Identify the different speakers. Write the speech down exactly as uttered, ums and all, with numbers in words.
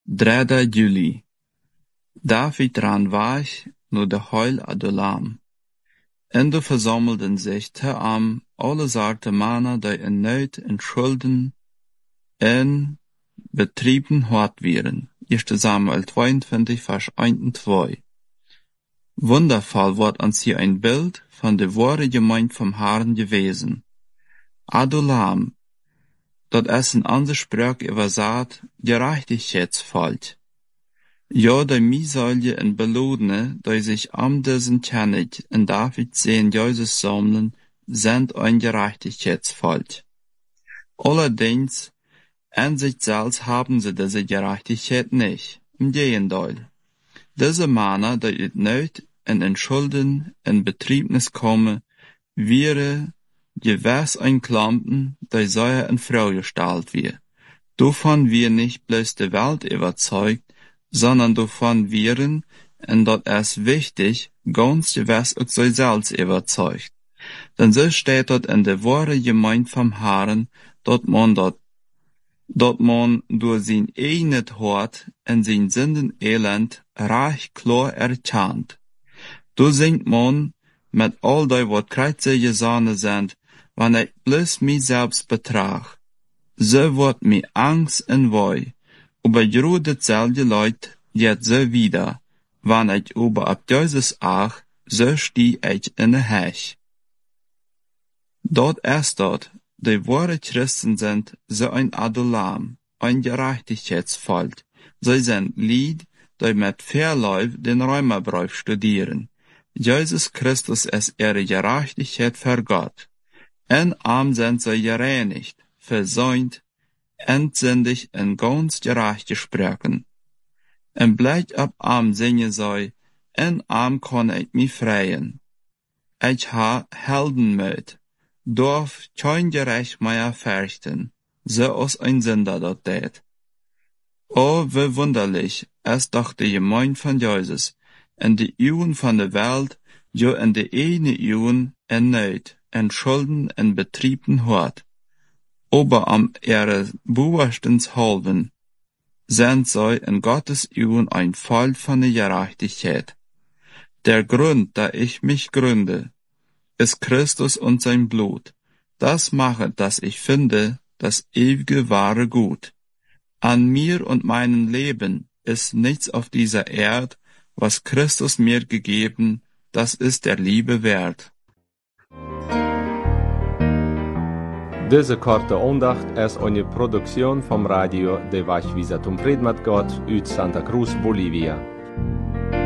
Speaker 1: derde juli. David ran weich nur de Heul Adulam. En de versammelden zich te am alle zarte mannen die in nood en schulden en betrieben hart wären. erster Samuel zweiundzwanzig, Vers eins und zwei. Wundervoll wird uns hier ein Bild von der wahre Gemeinde vom Herrn gewesen. Adulam, dat es in andere Sprache übersagt, Gerechtigkeitsfalt. Ja, die Misalje en Belodene, die sich am diesen kennet, in David sehen Jesus sammeln, sind ein Gerechtigkeitsfalt. Allerdings, an sich selbst haben sie diese Gerechtigkeit nicht. Im Gegenteil. Diese Männer, die in Not und in Schulden in Betriebnis kommen, wäre gewiss ein Klampen, die sehr in Frau gestellt wird. Davon wir nicht bloß die Welt überzeugt, sondern davon wären, und dort es wichtig, ganz gewiss auch sich selbst überzeugt. Denn so steht dort in der wahre Gemeinde vom Herrn, dort man dort, dort man durch sein eigenes Hort und sein Sünden Elend reich klar erkannt. Du singt man mit all die, wat kreuzige Sahne sind, wenn ich bloß mich selbst betrach. So wird mir Angst und Woi, aber gerade dasselbe Leid jetzt so wieder, wenn ich über ab Jesus ach, so steh ich in der Hech. Dort ist dort, die wahre Christen sind so ein Adulam, ein Gerechtigkeitsfalt. Sie sind Lied, die mit Verlauf den Römerbrief studieren. Jesus Christus ist ihre Gerechtigkeit für Gott. In ihm sind sie gereinigt, versöhnt, entsündigt und ganz gerecht gesprochen. Und bleibt ab ihm singen sie, in ihm kann ich mich freien. Ich ha Heldenmut, darf kein Gerecht mehr fürchten, so als ein Sünder dort tät. Oh, wie wunderlich ist doch die Gemeinde von Jesus, in die Juden von der Welt, jo in die eine Juden in Not, in Schulden, in Betrieben hört. Aber am ihre Beobachtens halben, sind sie in Gottes Juden ein Fall von der Gerechtigkeit. Der Grund, da ich mich gründe, ist Christus und sein Blut. Das mache, dass ich finde, das ewige wahre Gut. An mir und meinem Leben ist nichts auf dieser Erde, was Christus mir gegeben, das ist der Liebe wert.
Speaker 2: Deze korte aandacht is eine Produktion vom Radio de Wachwisatum Predmat Gott uit Santa Cruz, Bolivia.